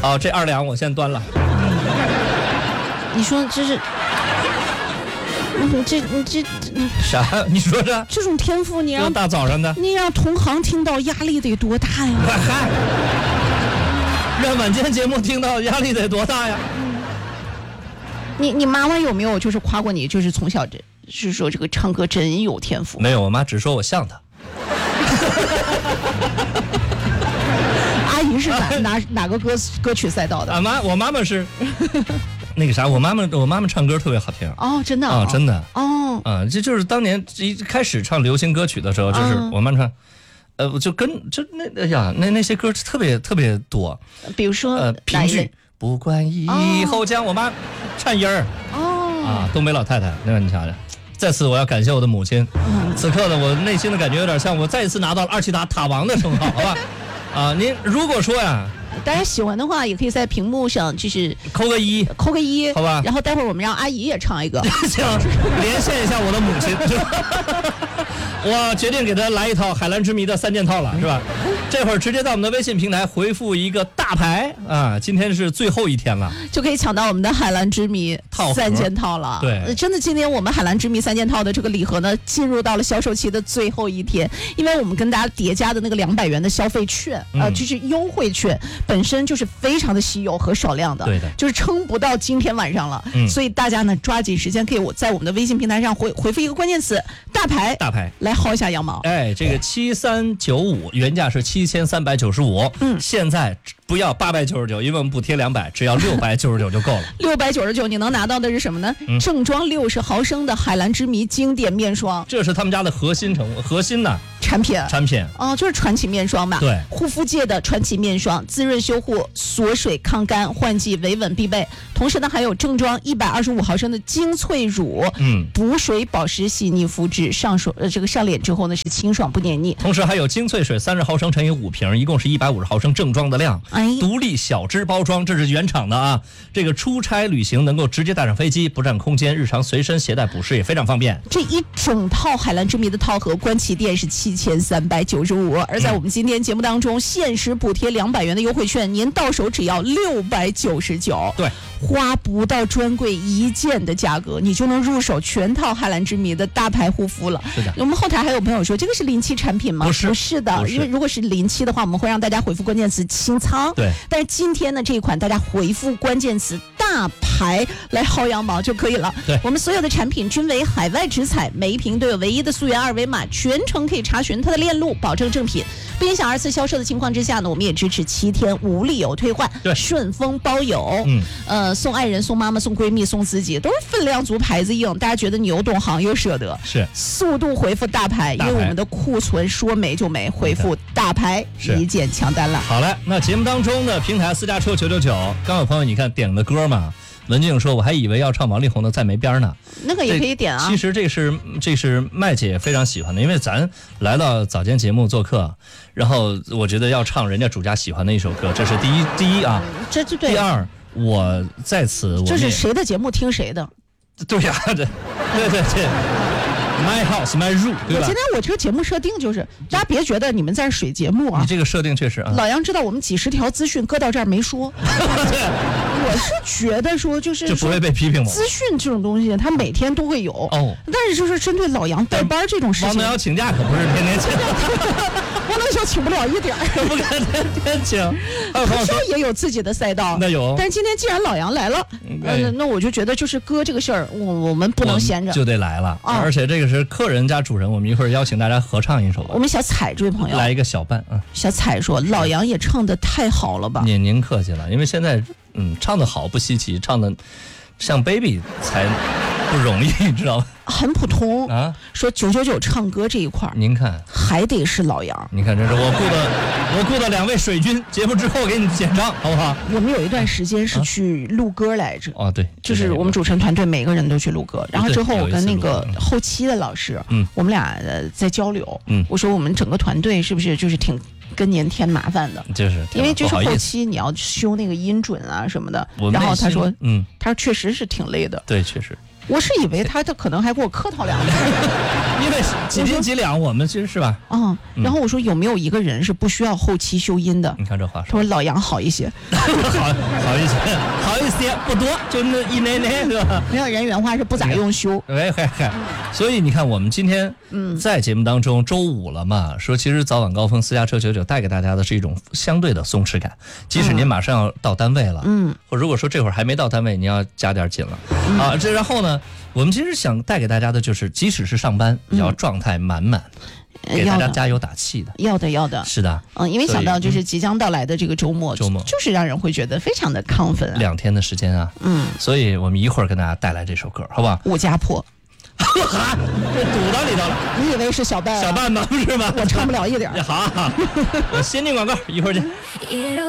好，这2两我先端了。 你说这是，这啥？你说这种天赋，你让大早上的， 你让同行听到压力得多大呀？ 嗨，让晚间节目听到压力得多大呀？ 你妈妈有没有就是夸过你，就是从小是说这个唱歌真有天赋？ 没有，我妈只说我像她。 阿姨是哪个歌曲赛道的？ 我妈妈是那个啥，我妈妈唱歌特别好听。 哦，真的啊，真的哦。 这就是当年一开始唱流行歌曲的时候，就是我妈唱，就那些歌特别特别多。 比如说评剧，不管以后将，我妈唱音儿。东北老太太，那你瞧瞧。在此我要感谢我的母亲。此刻呢，我内心的感觉有点像我再一次拿到了2期塔王的称号，好吧？您如果说呀， 大家喜欢的话，也可以在屏幕上就是扣个1，好吧？ 然后待会儿我们让阿姨也唱一个， 行，连线一下我的母亲。我决定给她来一套海蓝之谜的3件套了，是吧？这会儿直接在我们的微信平台回复一个大牌啊！今天是最后一天了， 就可以抢到我们的海蓝之谜3件套了。 对， 真的，今天我们海蓝之谜3件套的这个礼盒呢，进入到了销售期的最后一天，因为我们跟大家叠加的那个200元的消费券，就是优惠券，本身就是非常的稀有和少量的， 对的， 就是撑不到今天晚上了。所以大家呢，抓紧时间可以在我们的微信平台上回复一个关键词“大牌”，来薅一下羊毛。 这个7395原价是7395，现在不要899，因为我们补贴200，只要699就够了。 699你能拿到的是什么呢？正装60毫升的海蓝之谜经典面霜， 这是他们家的核心呢。产品哦，就是传奇面霜吧？ 对， 护肤界的传奇面霜，滋润修护、锁水抗干、换季维稳必备。同时呢，还有正装125毫升的精粹乳，补水保湿、细腻肤质，上脸之后呢是清爽不黏腻。 同时还有精粹水30毫升乘以5瓶，一共是150毫升正装的量，独立小支包装，这是原厂的啊。这个出差旅行能够直接带上飞机，不占空间，日常随身携带补湿也非常方便。 这一整套海蓝之谜的套盒，官旗店是7395，而在我们今天节目当中，限时补贴200元的优惠券，您到手只要699， 对， 花不到专柜1件的价格，你就能入手全套海蓝之谜的大牌护肤了。 是的， 我们后台还有朋友说这个是临期产品吗？不是的，因为如果是临期的话，我们会让大家回复关键词清仓。 对， 但是今天呢这一款大家回复关键词大牌来薅羊毛就可以了。 对， 我们所有的产品均为海外直采，每一瓶都有唯一的溯源2维码，全程可以查询它的链路，保证正品。不影响2次销售的情况之下呢，我们也支持7天无理由退换， 对， 顺丰包邮。送爱人、送妈妈、送闺蜜、送自己，都是分量足、牌子硬，大家觉得你又懂行又舍得。 是， 速度回复大牌，因为我们的库存说没就没，回复大牌1件抢单了。 好嘞，那节目当中的平台私家车999，刚有朋友你看点的歌嘛？文静说：“我还以为要唱王力宏的《在没边》呢。” 那个也可以点啊。 其实这是麦姐非常喜欢的，因为咱来到早间节目做客，然后我觉得要唱人家主家喜欢的一首歌，这是第一啊。 这对。 第二，我在此这是谁的节目听谁的？ 对呀，对。My house, my room， 对吧？ 今天我这个节目设定就是，大家别觉得你们在水节目啊。 你这个设定确实啊。 老杨知道我们几十条资讯搁到这儿没说。我是觉得说就是不会被批评吗？ 资讯这种东西，它每天都会有哦。但是就是针对老杨带班这种事情， 王能要请假可不是天天请。 王能小请不了一点， 不敢天天请。 他说也有自己的赛道， 那有。 但是今天既然老杨来了，那我就觉得就是哥这个事儿，我们不能闲着， 就得来了。而且这个是客人加主人，我们一会儿邀请大家合唱一首吧。 我们小彩这位朋友来一个小伴啊。 小彩说：“老杨也唱得太好了吧？” 您客气了，因为现在唱得好不稀奇，唱得像 baby 才不容易，你知道吗？ 很普通啊。 说999唱歌这一块， 您看还得是老杨。 你看，这是我雇的2位水军，节目之后给你简唱，好不好？ 我们有一段时间是去录歌来着。 哦，对， 就是我们主持人团队每个人都去录歌，然后之后我跟那个后期的老师，我们俩在交流。我说我们整个团队是不是就是挺跟年添麻烦的？ 就是因为就是后期你要修那个音准啊什么的。然后他说，他说确实是挺累的。 对，确实。 我是以为他可能还给我客套两句， 因为几斤几两，我们其实是吧？ 然后我说有没有一个人是不需要后期修音的？ 你看这话说，他说老杨好一些， 好一些，不多，就那一奶奶是吧？ 没有人原话是不咋用修。 所以你看，我们今天在节目当中，周五了嘛，说其实早晚高峰私家车99带给大家的是一种相对的松弛感，即使您马上要到单位了，或如果说这会儿还没到单位，你要加点紧了啊。这然后呢，我们其实想带给大家的就是，即使是上班，也要状态满满。给大家加油打气的， 要的， 是的， 因为想到就是即将到来的这个周末就是让人会觉得非常的亢奋 ，2天的时间啊，所以我们一会儿跟大家带来这首歌，好不好？ 武家坡， 这堵到里头了， 你以为是小半吗？不是吗？ 我唱不了一点。 好，我先进广告，一会儿见。